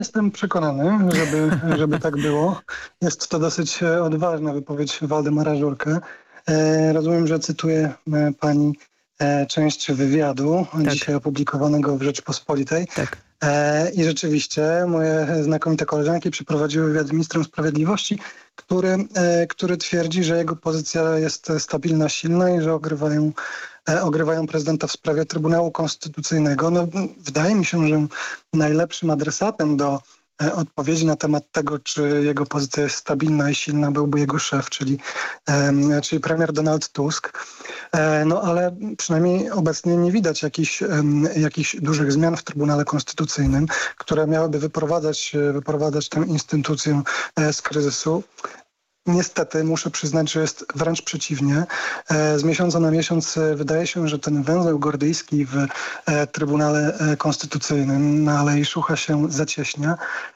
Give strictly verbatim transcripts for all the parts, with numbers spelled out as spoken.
Jestem przekonany, żeby, żeby tak było. Jest to dosyć e, odważna wypowiedź Waldemara Żurka. E, rozumiem, że cytuje e, pani e, część wywiadu Tak. dzisiaj opublikowanego w Rzeczpospolitej. Tak. E, I rzeczywiście moje znakomite koleżanki przeprowadziły wywiad z ministrem sprawiedliwości, który, e, który twierdzi, że jego pozycja jest stabilna, silna i że ogrywają, e, ogrywają prezydenta w sprawie Trybunału Konstytucyjnego. No, wydaje mi się, że najlepszym adresatem do e, odpowiedzi na temat tego, czy jego pozycja jest stabilna i silna, byłby jego szef, czyli, e, czyli premier Donald Tusk. E, no ale przynajmniej obecnie nie widać jakichś, em, jakichś dużych zmian w Trybunale Konstytucyjnym, które miałyby wyprowadzać, e, wyprowadzać tę instytucję e, z kryzysu. Niestety muszę przyznać, że jest wręcz przeciwnie. E, Z miesiąca na miesiąc e, wydaje się, że ten węzeł gordyjski w e, Trybunale e, Konstytucyjnym na Alei Szucha się zacieśnia.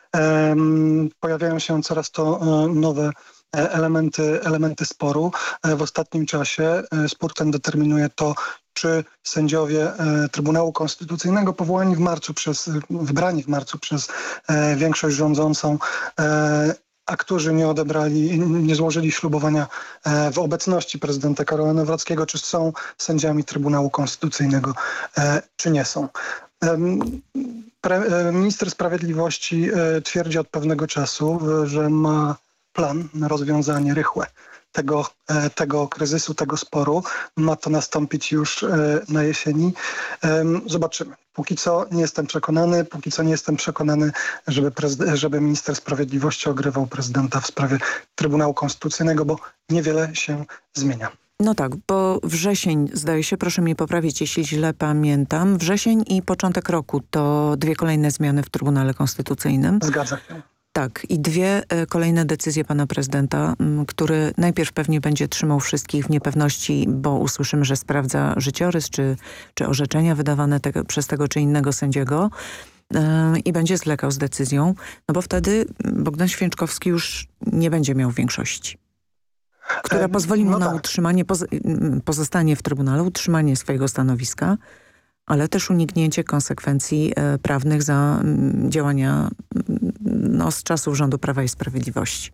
Em, Pojawiają się coraz to e, nowe e, elementy, elementy sporu. E, W ostatnim czasie e, spór ten determinuje to, czy sędziowie e, Trybunału Konstytucyjnego powołani w marcu przez, wybrani w marcu przez e, większość rządzącą, e, a którzy nie odebrali, nie złożyli ślubowania e, w obecności prezydenta Karola Nawrockiego, czy są sędziami Trybunału Konstytucyjnego, e, czy nie są. Em, Pre, e, minister Sprawiedliwości e, twierdzi od pewnego czasu, e, że ma plan na rozwiązanie rychłe tego, e, tego kryzysu, tego sporu. Ma to nastąpić już e, na jesieni. Em, Zobaczymy. Póki co nie jestem przekonany, póki co nie jestem przekonany, żeby, prezyd- żeby minister sprawiedliwości ogrywał prezydenta w sprawie Trybunału Konstytucyjnego, bo niewiele się zmienia. No tak, bo wrzesień, zdaje się, proszę mnie poprawić, jeśli źle pamiętam, wrzesień i początek roku to dwie kolejne zmiany w Trybunale Konstytucyjnym. Zgadza się. Tak, i dwie e, kolejne decyzje pana prezydenta, m, który najpierw pewnie będzie trzymał wszystkich w niepewności, bo usłyszymy, że sprawdza życiorys czy, czy orzeczenia wydawane tego, przez tego czy innego sędziego e, i będzie zwlekał z decyzją, no bo wtedy Bogdan Święczkowski już nie będzie miał większości, która pozwoli mu no na tak. utrzymanie, poz, pozostanie w Trybunale, utrzymanie swojego stanowiska, ale też uniknięcie konsekwencji e, prawnych za m, działania m, no, z czasów rządu Prawa i Sprawiedliwości.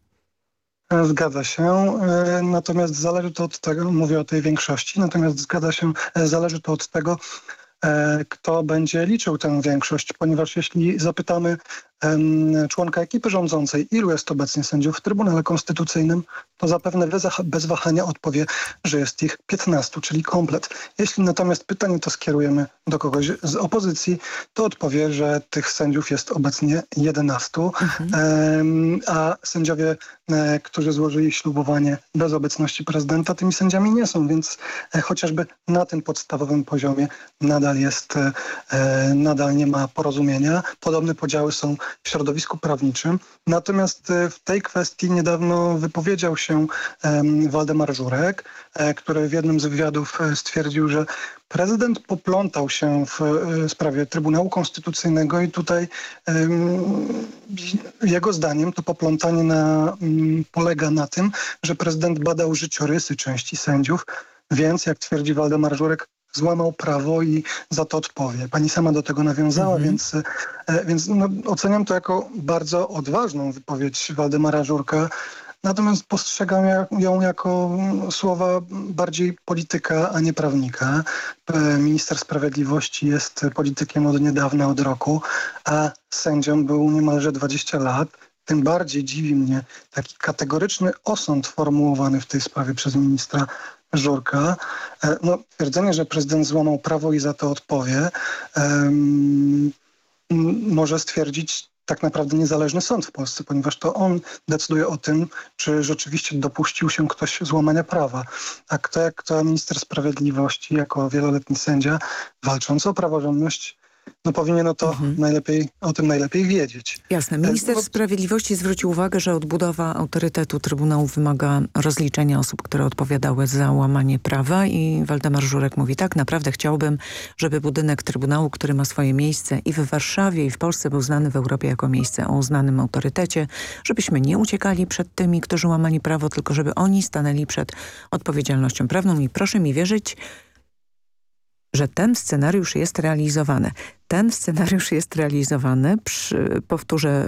Zgadza się, e, natomiast zależy to od tego, mówię o tej większości, natomiast zgadza się, e, zależy to od tego, e, kto będzie liczył tę większość, ponieważ jeśli zapytamy em, członka ekipy rządzącej, ilu jest obecnie sędziów w Trybunale Konstytucyjnym, to zapewne bez, bez wahania odpowie, że jest ich piętnastu, czyli komplet. Jeśli natomiast pytanie to skierujemy do kogoś z opozycji, to odpowie, że tych sędziów jest obecnie jedenastu, Mhm. em, a sędziowie, e, którzy złożyli ślubowanie bez obecności prezydenta, tymi sędziami nie są, więc e, chociażby na tym podstawowym poziomie nadal jest, e, nadal nie ma porozumienia. Podobne podziały są w środowisku prawniczym. Natomiast e, w tej kwestii niedawno wypowiedział się em, Waldemar Żurek, e, który w jednym z wywiadów e, stwierdził, że prezydent poplątał się w e, sprawie Trybunału Konstytucyjnego i tutaj em, jego zdaniem to poplątanie na, m, polega na tym, że prezydent badał życiorysy części sędziów, więc jak twierdzi Waldemar Żurek, złamał prawo i za to odpowie. Pani sama do tego nawiązała, Mhm. więc, e, więc no, oceniam to jako bardzo odważną wypowiedź Waldemara Żurka. Natomiast postrzegam ja- ją jako mm, słowa bardziej polityka, a nie prawnika. E, Minister Sprawiedliwości jest politykiem od niedawna, od roku, a sędzią był niemalże dwadzieścia lat. Tym bardziej dziwi mnie taki kategoryczny osąd formułowany w tej sprawie przez ministra Żurka. E, No, twierdzenie, że prezydent złamał prawo i za to odpowie, em, m, może stwierdzić tak naprawdę niezależny sąd w Polsce, ponieważ to on decyduje o tym, czy rzeczywiście dopuścił się ktoś złamania prawa. A kto jak kto minister sprawiedliwości, jako wieloletni sędzia walczący o praworządność, no powinien o, to Mhm. najlepiej, o tym najlepiej wiedzieć. Jasne. Minister no- Sprawiedliwości zwrócił uwagę, że odbudowa autorytetu Trybunału wymaga rozliczenia osób, które odpowiadały za łamanie prawa i Waldemar Żurek mówi tak, naprawdę chciałbym, żeby budynek Trybunału, który ma swoje miejsce i w Warszawie i w Polsce był znany w Europie jako miejsce o uznanym autorytecie, żebyśmy nie uciekali przed tymi, którzy łamali prawo, tylko żeby oni stanęli przed odpowiedzialnością prawną i proszę mi wierzyć, że ten scenariusz jest realizowany. Ten scenariusz jest realizowany, przy, powtórzę